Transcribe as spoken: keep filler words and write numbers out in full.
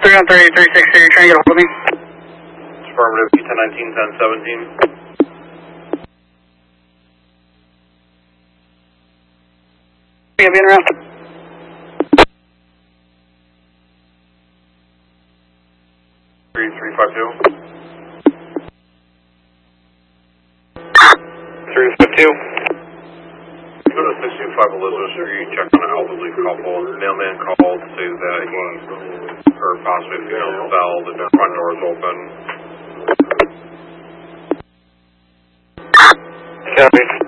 three one three, three six zero, trying to get a hold of me. Affirmative, ten nineteen, ten seventeen. Yeah, being around. three three five two. three five two. Go to six two five Elizabeth Street, check on an elderly couple. Mailman called to say that he, or possibly female fell, the front door is open. Copy.